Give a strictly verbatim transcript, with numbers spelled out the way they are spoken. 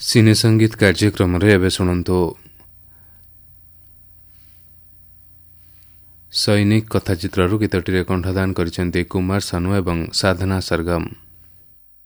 ସିନେ ସଙ୍ଗୀତ କାର୍ଯ୍ୟକ୍ରମରେ ଏବେ ଶୁଣନ୍ତୁ ସୈନିକ କଥାଚିତ୍ରରୁ ଗୀତଟିରେ କଣ୍ଠଦାନ କରିଛନ୍ତି କୁମାର ସାନୁ ଏବଂ ସାଧନା ସରଗମ।